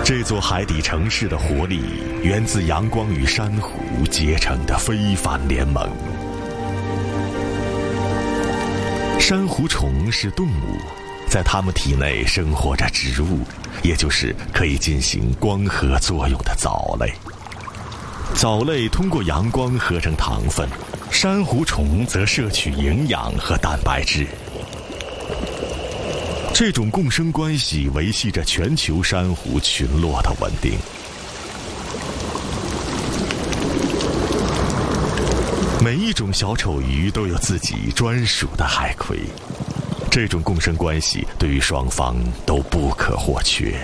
这座海底城市的活力源自阳光与珊瑚结成的非凡联盟。珊瑚虫是动物，在它们体内生活着植物，也就是可以进行光合作用的藻类。藻类通过阳光合成糖分，珊瑚虫则摄取营养和蛋白质。这种共生关系维系着全球珊瑚群落的稳定。每一种小丑鱼都有自己专属的海葵，这种共生关系对于双方都不可或缺。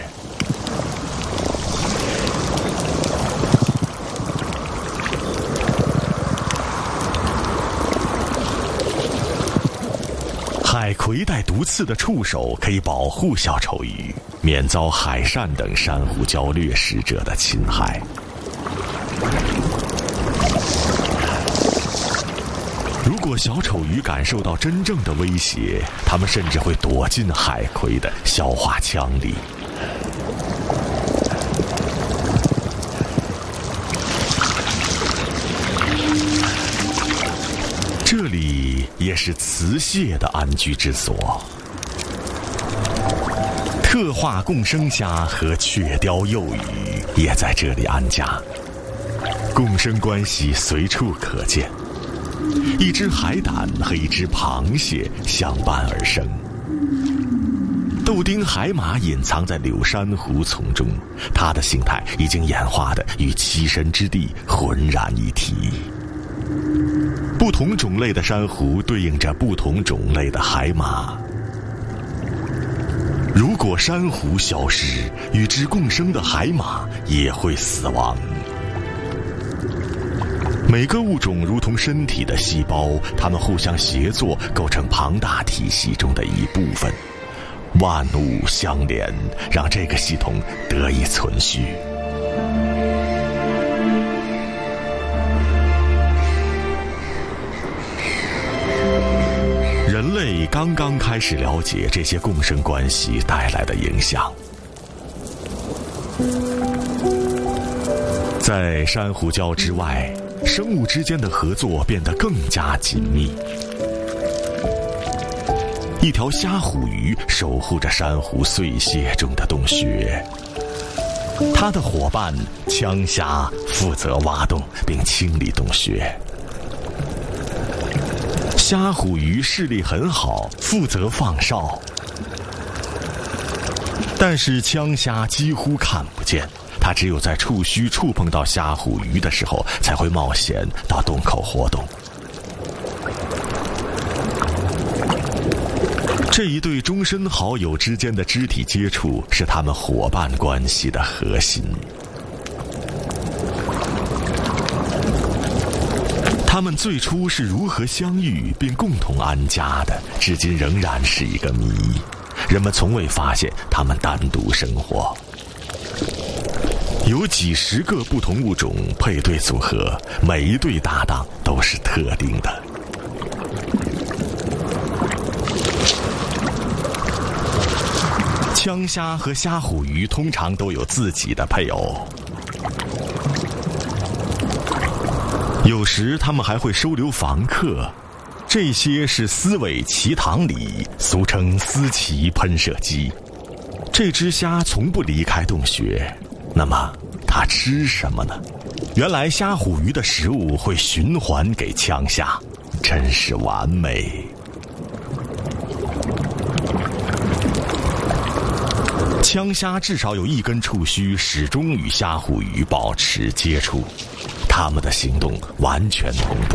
海葵带毒刺的触手可以保护小丑鱼，免遭海扇等珊瑚礁掠食者的侵害。如果小丑鱼感受到真正的威胁，它们甚至会躲进海葵的消化腔里。这里也是雌蟹的安居之所。特化共生虾和雀鲷幼鱼也在这里安家，共生关系随处可见。一只海胆和一只螃蟹相伴而生。豆丁海马隐藏在柳珊瑚丛中，它的形态已经演化得与栖身之地浑然一体。不同种类的珊瑚对应着不同种类的海马。如果珊瑚消失，与之共生的海马也会死亡。每个物种如同身体的细胞，它们互相协作，构成庞大体系中的一部分。万物相连，让这个系统得以存续。人类刚刚开始了解这些共生关系带来的影响。在珊瑚礁之外，生物之间的合作变得更加紧密。一条虾虎鱼守护着珊瑚碎屑中的洞穴，它的伙伴枪虾负责挖洞并清理洞穴。虾虎鱼视力很好，负责放哨，但是枪虾几乎看不见，它只有在触须触碰到虾虎鱼的时候，才会冒险到洞口活动。这一对终身好友之间的肢体接触，是他们伙伴关系的核心。他们最初是如何相遇并共同安家的，至今仍然是一个谜。人们从未发现他们单独生活。有几十个不同物种配对组合，每一对搭档都是特定的。枪虾和虾虎鱼通常都有自己的配偶。有时他们还会收留房客，这些是丝尾鳍塘鲤，俗称丝鳍喷射机。这只虾从不离开洞穴，那么它吃什么呢？原来虾虎鱼的食物会循环给枪虾，真是完美。枪虾至少有一根触须始终与虾虎鱼保持接触，它们的行动完全同步。